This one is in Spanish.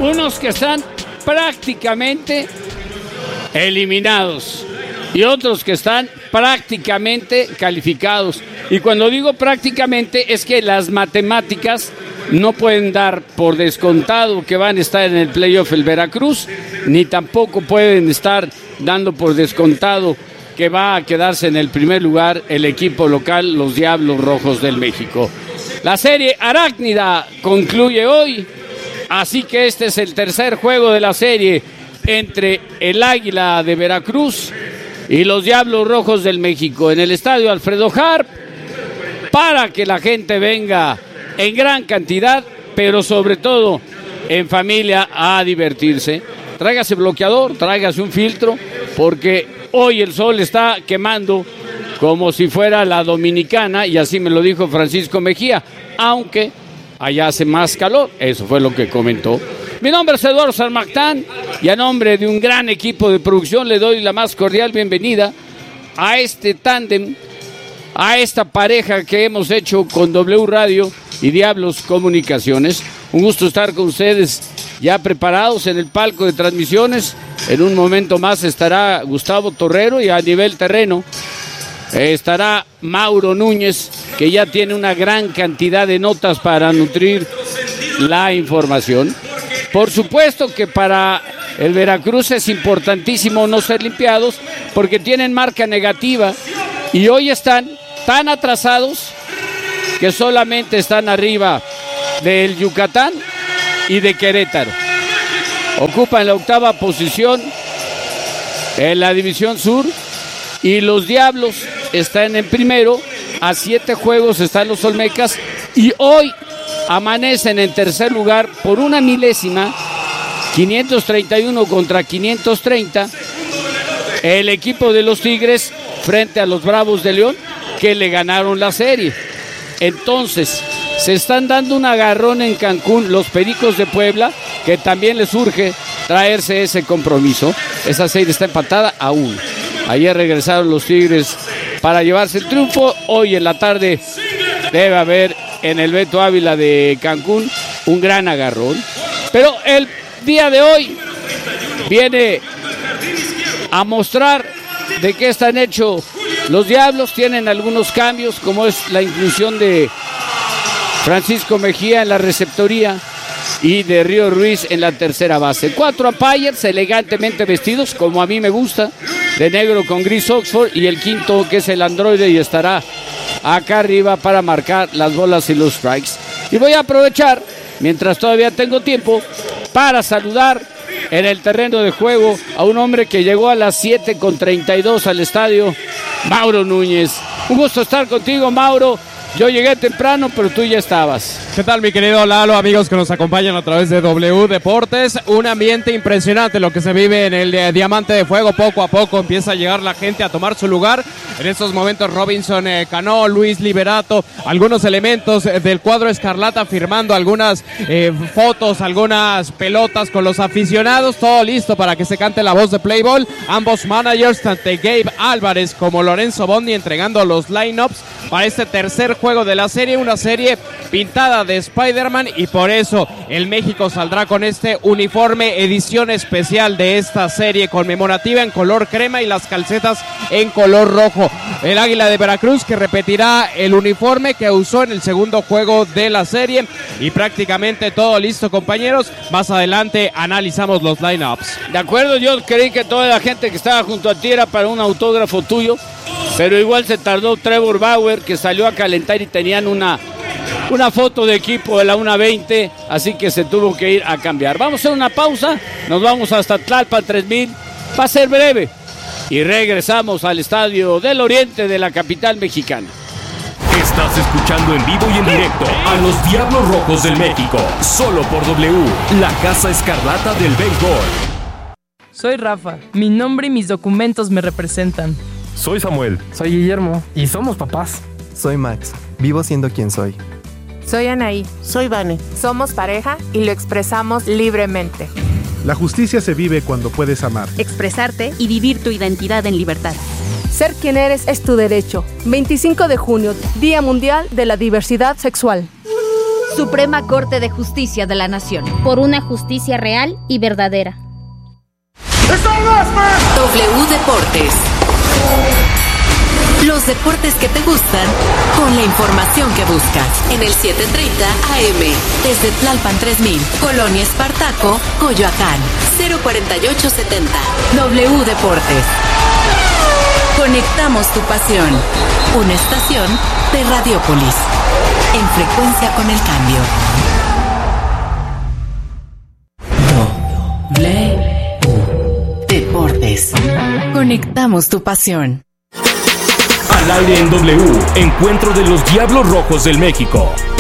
Unos que están prácticamente eliminados y otros que están prácticamente calificados. Y cuando digo prácticamente es que las matemáticas no pueden dar por descontado que van a estar en el playoff el Veracruz, ni tampoco pueden estar dando por descontado que va a quedarse en el primer lugar el equipo local, los Diablos Rojos del México. La serie arácnida concluye hoy, así que este es el tercer juego de la serie entre el Águila de Veracruz y los Diablos Rojos del México en el estadio Alfredo Harp, para que la gente venga en gran cantidad, pero sobre todo en familia a divertirse. Tráigase bloqueador, tráigase un filtro, porque hoy el sol está quemando como si fuera la Dominicana, y así me lo dijo Francisco Mejía, aunque allá hace más calor. Eso fue lo que comentó. Mi nombre es Eduardo Sarmactán y a nombre de un gran equipo de producción le doy la más cordial bienvenida a este tándem, a esta pareja que hemos hecho con W Radio y Diablos Comunicaciones. Un gusto estar con ustedes ya preparados en el palco de transmisiones. En un momento más estará Gustavo Torrero y a nivel terreno estará Mauro Núñez, que ya tiene una gran cantidad de notas para nutrir la información. Por supuesto que para el Veracruz es importantísimo no ser limpiados porque tienen marca negativa y hoy están tan atrasados que solamente están arriba del Yucatán y de Querétaro. Ocupan la octava posición en la División Sur y los Diablos están en primero. A 7 juegos están los Olmecas y hoy amanecen en tercer lugar por una milésima, 531 contra 530, el equipo de los Tigres frente a los Bravos de León, que le ganaron la serie. Entonces, se están dando un agarrón en Cancún los Pericos de Puebla, que también les urge traerse ese compromiso. Esa serie está empatada a 1. Ayer regresaron los Tigres para llevarse el triunfo. Hoy en la tarde debe haber en el Beto Ávila de Cancún un gran agarrón. Pero el día de hoy viene a mostrar de qué están hechos los Diablos. Tienen algunos cambios, como es la inclusión de Francisco Mejía en la receptoría y de Río Ruiz en la tercera base. 4 umpires elegantemente vestidos, como a mí me gusta, de negro con gris Oxford, y el quinto, que es el androide, y estará acá arriba para marcar las bolas y los strikes. Y voy a aprovechar, mientras todavía tengo tiempo, para saludar en el terreno de juego a un hombre que llegó a las 7:32 al estadio, Mauro Núñez. Un gusto estar contigo, Mauro. Yo llegué temprano, pero tú ya estabas. ¿Qué tal, mi querido Lalo? Amigos que nos acompañan a través de W Deportes. Un ambiente impresionante lo que se vive en el Diamante de Fuego. Poco a poco empieza a llegar la gente a tomar su lugar. En estos momentos Robinson Cano, Luis Liberato, algunos elementos del cuadro escarlata firmando algunas fotos, algunas pelotas con los aficionados. Todo listo para que se cante la voz de play ball. Ambos managers, tanto Gabe Álvarez como Lorenzo Bondi, entregando los lineups para este tercer juego de la serie. Una serie pintada de Spider-Man, y por eso el México saldrá con este uniforme edición especial de esta serie conmemorativa en color crema y las calcetas en color rojo. El Águila de Veracruz, que repetirá el uniforme que usó en el segundo juego de la serie. Y prácticamente todo listo, compañeros. Más adelante analizamos los lineups. De acuerdo, yo creí que toda la gente que estaba junto a ti era para un autógrafo tuyo, pero igual se tardó Trevor Bauer, que salió a calentar y tenían una foto de equipo de la 1:20, así que se tuvo que ir a cambiar. Vamos a hacer una pausa, nos vamos hasta Tlalpan 3000, va a ser breve, y regresamos al Estadio del Oriente de la capital mexicana. Estás escuchando en vivo y en directo a los Diablos Rojos del México, solo por W, la Casa Escarlata del Béisbol. Soy Rafa, mi nombre y mis documentos me representan. Soy Samuel. Soy Guillermo y somos papás. Soy Max, vivo siendo quien soy. Soy Anaí. Soy Vane. Somos pareja y lo expresamos libremente. La justicia se vive cuando puedes amar, expresarte y vivir tu identidad en libertad. Ser quien eres es tu derecho. 25 de junio, Día Mundial de la Diversidad Sexual. Suprema Corte de Justicia de la Nación. Por una justicia real y verdadera. W Deportes. Los deportes que te gustan con la información que buscas. En el 7:30 AM. Desde Tlalpan 3000, Colonia Espartaco, Coyoacán. 04870. W Deportes. Conectamos tu pasión. Una estación de Radiopolis. En frecuencia con el cambio. W Deportes. Conectamos tu pasión. Al aire en W, encuentro de los Diablos Rojos del México.